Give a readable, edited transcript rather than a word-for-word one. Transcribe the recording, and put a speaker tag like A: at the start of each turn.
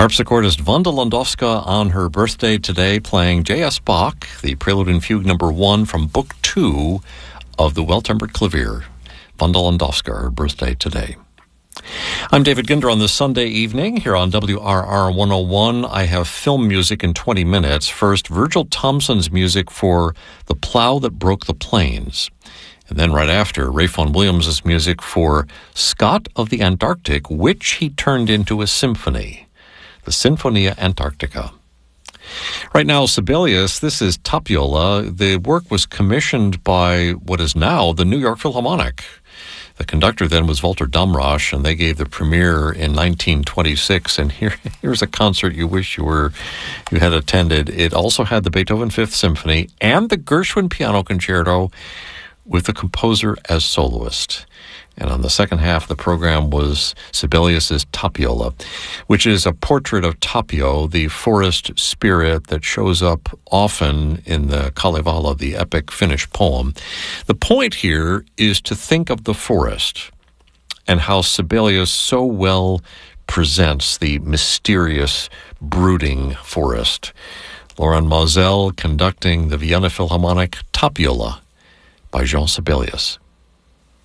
A: Harpsichordist Wanda Landowska on her birthday today, playing J.S. Bach, the Prelude and Fugue number 1 from Book 2 of the Well-Tempered Clavier. Wanda Landowska, her birthday today. I'm David Ginder on this Sunday evening here on WRR 101. I have film music in 20 minutes. First, Virgil Thomson's music for The Plow That Broke the Plains. And then right after, Ralph Vaughan Williams' music for Scott of the Antarctic, which he turned into a symphony. The Sinfonia Antarctica. Right now, Sibelius, this is Tapiola. The work was commissioned by what is now the New York Philharmonic. The conductor then was Walter Damrosch, and they gave the premiere in 1926. And here's a concert you wish you had attended. It also had the Beethoven Fifth Symphony and the Gershwin Piano Concerto with the composer as soloist. And on the second half of the program was Sibelius's Tapiola, which is a portrait of Tapio, the forest spirit that shows up often in the Kalevala, the epic Finnish poem. The point here is to think of the forest and how Sibelius so well presents the mysterious, brooding forest. Laurent Mazel conducting the Vienna Philharmonic, Tapiola by Jean Sibelius.